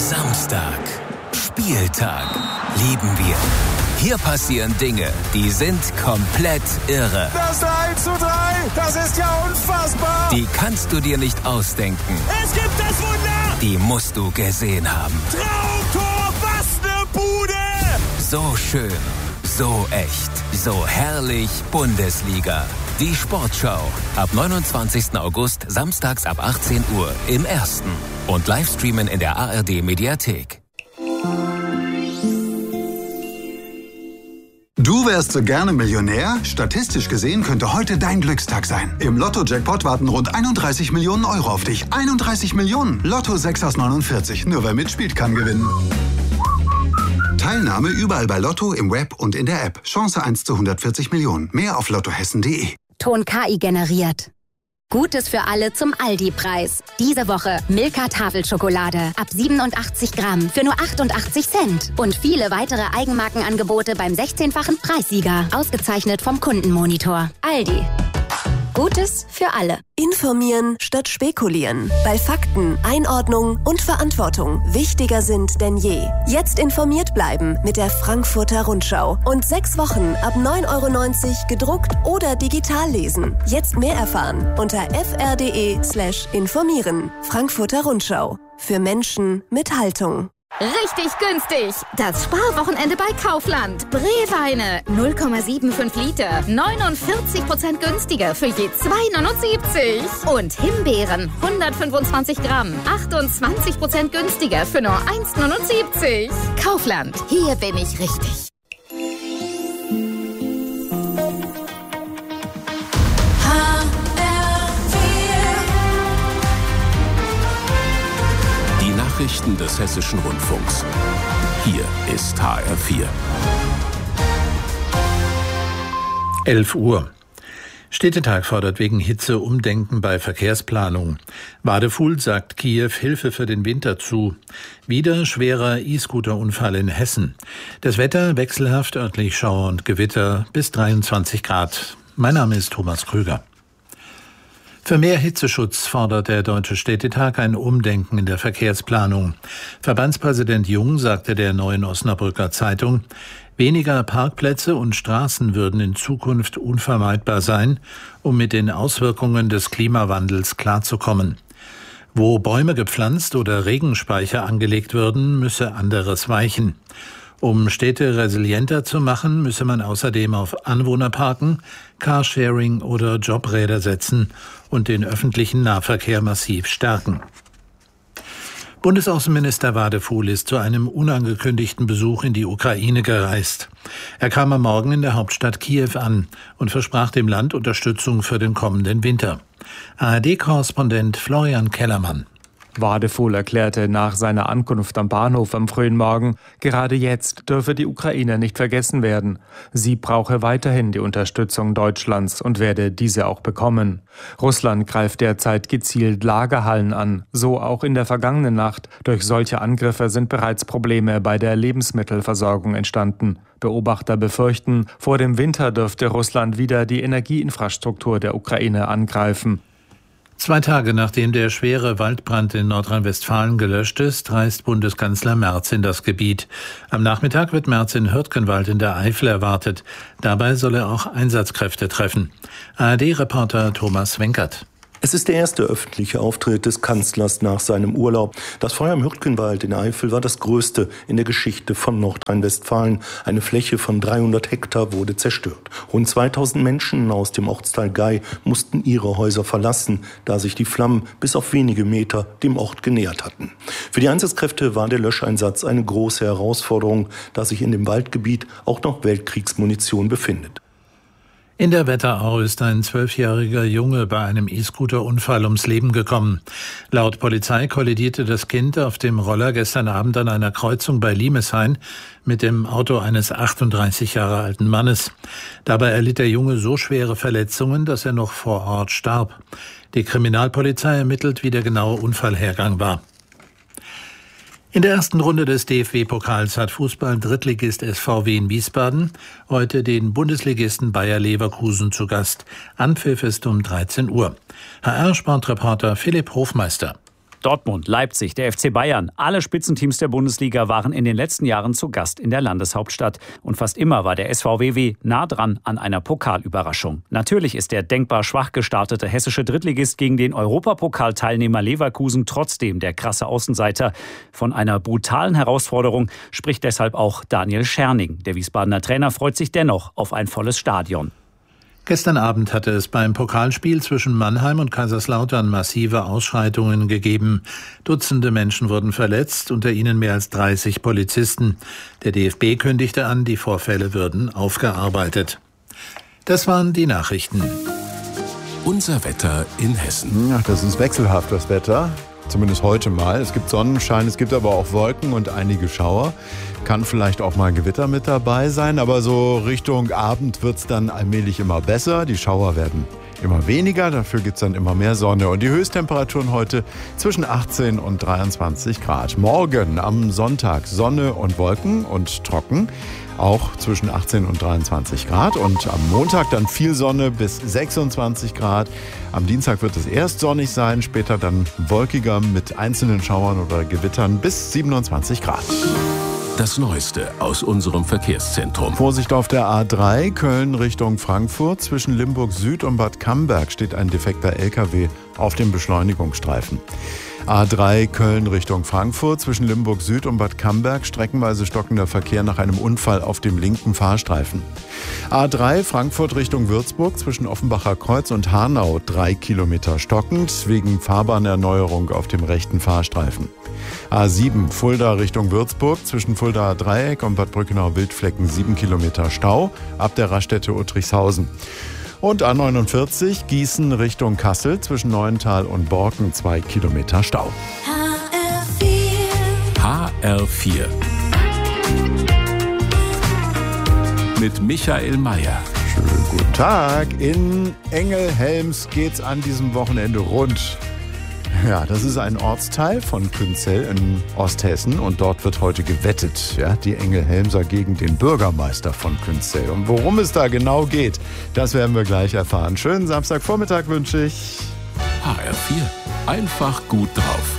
Samstag. Spieltag. Lieben wir. Hier passieren Dinge, die sind komplett irre. Das 3:3, das ist ja unfassbar. Die kannst du dir nicht ausdenken. Es gibt das Wunder. Die musst du gesehen haben. Traumtor, was ne Bude. So schön, so echt, so herrlich Bundesliga. Die Sportschau. Ab 29. August, samstags ab 18 Uhr im Ersten. Und Livestreamen in der ARD-Mediathek. Du wärst so gerne Millionär? Statistisch gesehen könnte heute dein Glückstag sein. Im Lotto-Jackpot warten rund 31 Millionen Euro auf dich. 31 Millionen! Lotto 6 aus 49. Nur wer mitspielt, kann gewinnen. Teilnahme überall bei Lotto, im Web und in der App. Chance 1 zu 140 Millionen. Mehr auf lottohessen.de. Ton KI generiert. Gutes für alle zum Aldi-Preis. Diese Woche Milka Tafelschokolade ab 87 Gramm für nur 88 Cent. Und viele weitere Eigenmarkenangebote beim 16-fachen Preissieger. Ausgezeichnet vom Kundenmonitor. Aldi. Gutes für alle. Informieren statt spekulieren. Weil Fakten, Einordnung und Verantwortung wichtiger sind denn je. Jetzt informiert bleiben mit der Frankfurter Rundschau. Und 6 Wochen ab 9,90 € gedruckt oder digital lesen. Jetzt mehr erfahren unter fr.de/informieren. Frankfurter Rundschau. Für Menschen mit Haltung. Richtig günstig! Das Sparwochenende bei Kaufland. Brewweine 0,75 Liter. 49% günstiger für je 2,79 €. Und Himbeeren 125 Gramm. 28% günstiger für nur 1,79 €. Kaufland. Hier bin ich richtig. Nachrichten des Hessischen Rundfunks. Hier ist HR4. 11 Uhr. Städtetag fordert wegen Hitze Umdenken bei Verkehrsplanung. Wadefuhl sagt Kiew Hilfe für den Winter zu. Wieder schwerer E-Scooter-Unfall in Hessen. Das Wetter wechselhaft, örtlich Schauer und Gewitter bis 23 Grad. Mein Name ist Thomas Krüger. Für mehr Hitzeschutz fordert der Deutsche Städtetag ein Umdenken in der Verkehrsplanung. Verbandspräsident Jung sagte der Neuen Osnabrücker Zeitung, weniger Parkplätze und Straßen würden in Zukunft unvermeidbar sein, um mit den Auswirkungen des Klimawandels klarzukommen. Wo Bäume gepflanzt oder Regenspeicher angelegt würden, müsse anderes weichen. Um Städte resilienter zu machen, müsse man außerdem auf Anwohnerparken, Carsharing oder Jobräder setzen und den öffentlichen Nahverkehr massiv stärken. Bundesaußenminister Wadefuhl ist zu einem unangekündigten Besuch in die Ukraine gereist. Er kam am Morgen in der Hauptstadt Kiew an und versprach dem Land Unterstützung für den kommenden Winter. ARD-Korrespondent Florian Kellermann. Wadefuhl erklärte nach seiner Ankunft am Bahnhof am frühen Morgen, gerade jetzt dürfe die Ukraine nicht vergessen werden. Sie brauche weiterhin die Unterstützung Deutschlands und werde diese auch bekommen. Russland greift derzeit gezielt Lagerhallen an, so auch in der vergangenen Nacht. Durch solche Angriffe sind bereits Probleme bei der Lebensmittelversorgung entstanden. Beobachter befürchten, vor dem Winter dürfte Russland wieder die Energieinfrastruktur der Ukraine angreifen. 2 Tage nachdem der schwere Waldbrand in Nordrhein-Westfalen gelöscht ist, reist Bundeskanzler Merz in das Gebiet. Am Nachmittag wird Merz in Hürtgenwald in der Eifel erwartet. Dabei soll er auch Einsatzkräfte treffen. ARD-Reporter Thomas Wenkert. Es ist der erste öffentliche Auftritt des Kanzlers nach seinem Urlaub. Das Feuer im Hürtgenwald in der Eifel war das größte in der Geschichte von Nordrhein-Westfalen. Eine Fläche von 300 Hektar wurde zerstört. Rund 2000 Menschen aus dem Ortsteil Gei mussten ihre Häuser verlassen, da sich die Flammen bis auf wenige Meter dem Ort genähert hatten. Für die Einsatzkräfte war der Löscheinsatz eine große Herausforderung, da sich in dem Waldgebiet auch noch Weltkriegsmunition befindet. In der Wetterau ist ein 12-jähriger Junge bei einem E-Scooter-Unfall ums Leben gekommen. Laut Polizei kollidierte das Kind auf dem Roller gestern Abend an einer Kreuzung bei Limeshain mit dem Auto eines 38 Jahre alten Mannes. Dabei erlitt der Junge so schwere Verletzungen, dass er noch vor Ort starb. Die Kriminalpolizei ermittelt, wie der genaue Unfallhergang war. In der ersten Runde des DFB-Pokals hat Fußball-Drittligist SVW in Wiesbaden heute den Bundesligisten Bayer Leverkusen zu Gast. Anpfiff ist um 13 Uhr. HR-Sportreporter Philipp Hofmeister. Dortmund, Leipzig, der FC Bayern, alle Spitzenteams der Bundesliga waren in den letzten Jahren zu Gast in der Landeshauptstadt. Und fast immer war der SVW nah dran an einer Pokalüberraschung. Natürlich ist der denkbar schwach gestartete hessische Drittligist gegen den Europapokalteilnehmer Leverkusen trotzdem der krasse Außenseiter. Von einer brutalen Herausforderung spricht deshalb auch Daniel Scherning. Der Wiesbadener Trainer freut sich dennoch auf ein volles Stadion. Gestern Abend hatte es beim Pokalspiel zwischen Mannheim und Kaiserslautern massive Ausschreitungen gegeben. Dutzende Menschen wurden verletzt, unter ihnen mehr als 30 Polizisten. Der DFB kündigte an, die Vorfälle würden aufgearbeitet. Das waren die Nachrichten. Unser Wetter in Hessen. Ach, das ist wechselhaft, das Wetter. Zumindest heute mal. Es gibt Sonnenschein, es gibt aber auch Wolken und einige Schauer. Kann vielleicht auch mal Gewitter mit dabei sein, aber so Richtung Abend wird es dann allmählich immer besser. Die Schauer werden immer weniger, dafür gibt es dann immer mehr Sonne. Und die Höchsttemperaturen heute zwischen 18 und 23 Grad. Morgen am Sonntag Sonne und Wolken und trocken. Auch zwischen 18 und 23 Grad. Und am Montag dann viel Sonne bis 26 Grad. Am Dienstag wird es erst sonnig sein, später dann wolkiger mit einzelnen Schauern oder Gewittern bis 27 Grad. Das Neueste aus unserem Verkehrszentrum. Vorsicht auf der A3 Köln Richtung Frankfurt. Zwischen Limburg Süd und Bad Camberg steht ein defekter LKW auf dem Beschleunigungsstreifen. A3 Köln Richtung Frankfurt. Zwischen Limburg Süd und Bad Camberg streckenweise stockender Verkehr nach einem Unfall auf dem linken Fahrstreifen. A3 Frankfurt Richtung Würzburg. Zwischen Offenbacher Kreuz und Hanau 3 Kilometer stockend wegen Fahrbahnerneuerung auf dem rechten Fahrstreifen. A7 Fulda Richtung Würzburg. Zwischen Fuldaer Dreieck und Bad Brückenau-Wildflecken 7 Kilometer Stau ab der Raststätte Uttrichshausen. Und A49 Gießen Richtung Kassel zwischen Neuental und Borken 2 Kilometer Stau. HR4 mit Michael Mayer. Schönen guten Tag. In Engelhelms geht's an diesem Wochenende rund. Ja, das ist ein Ortsteil von Künzell in Osthessen und dort wird heute gewettet. Ja, die Engelhelmser gegen den Bürgermeister von Künzell. Und worum es da genau geht, das werden wir gleich erfahren. Schönen Samstagvormittag wünsche ich. HR4, einfach gut drauf.